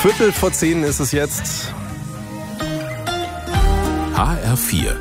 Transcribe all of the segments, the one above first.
9:15 ist es jetzt. HR4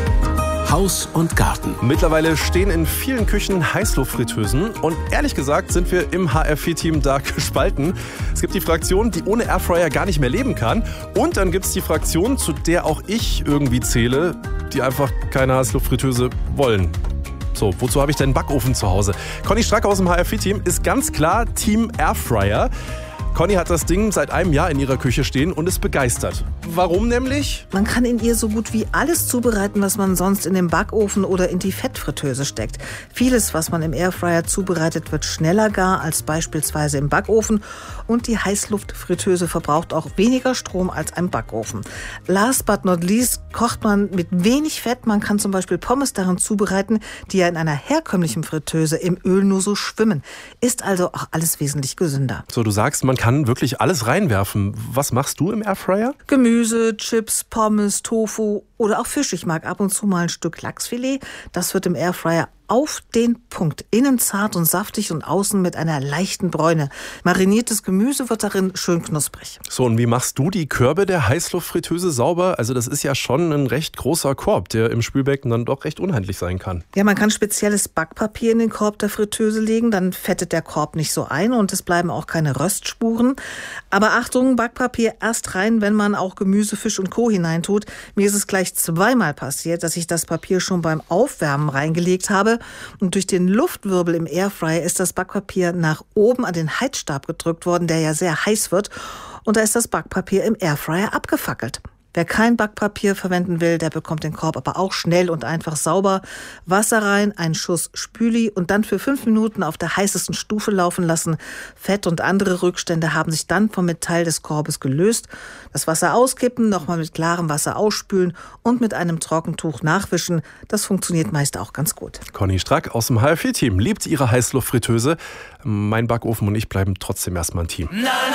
Haus und Garten. Mittlerweile stehen in vielen Küchen Heißluftfritteusen und ehrlich gesagt sind wir im HR4-Team da gespalten. Es gibt die Fraktion, die ohne Airfryer gar nicht mehr leben kann, und dann gibt es die Fraktion, zu der auch ich irgendwie zähle, die einfach keine Heißluftfritteuse wollen. So, wozu habe ich denn einen Backofen zu Hause? Conny Stracke aus dem HR4-Team ist ganz klar Team Airfryer. Conny hat das Ding seit einem Jahr in ihrer Küche stehen und ist begeistert. Warum nämlich? Man kann in ihr so gut wie alles zubereiten, was man sonst in den Backofen oder in die Fettfritteuse steckt. Vieles, was man im Airfryer zubereitet, wird schneller gar als beispielsweise im Backofen. Und die Heißluftfritteuse verbraucht auch weniger Strom als ein Backofen. Last but not least kocht man mit wenig Fett. Man kann zum Beispiel Pommes darin zubereiten, die ja in einer herkömmlichen Fritteuse im Öl nur so schwimmen. Ist also auch alles wesentlich gesünder. So, du sagst, man kann wirklich alles reinwerfen. Was machst du im Airfryer? Gemüse, Chips, Pommes, Tofu oder auch Fisch. Ich mag ab und zu mal ein Stück Lachsfilet. Das wird im Airfryer auf den Punkt. Innen zart und saftig und außen mit einer leichten Bräune. Mariniertes Gemüse wird darin schön knusprig. So, und wie machst du die Körbe der Heißluftfritteuse sauber? Also das ist ja schon ein recht großer Korb, der im Spülbecken dann doch recht unhandlich sein kann. Ja, man kann spezielles Backpapier in den Korb der Fritteuse legen, dann fettet der Korb nicht so ein und es bleiben auch keine Röstspuren. Aber Achtung, Backpapier erst rein, wenn man auch Gemüse, Fisch und Co. hineintut. Mir ist es gleich zweimal passiert, dass ich das Papier schon beim Aufwärmen reingelegt habe. Und durch den Luftwirbel im Airfryer ist das Backpapier nach oben an den Heizstab gedrückt worden, der ja sehr heiß wird. Und da ist das Backpapier im Airfryer abgefackelt. Wer kein Backpapier verwenden will, der bekommt den Korb aber auch schnell und einfach sauber. Wasser rein, einen Schuss Spüli und dann für 5 Minuten auf der heißesten Stufe laufen lassen. Fett und andere Rückstände haben sich dann vom Metall des Korbes gelöst. Das Wasser auskippen, nochmal mit klarem Wasser ausspülen und mit einem Trockentuch nachwischen. Das funktioniert meist auch ganz gut. Conny Strack aus dem HR4-Team liebt ihre Heißluftfritteuse. Mein Backofen und ich bleiben trotzdem erstmal ein Team.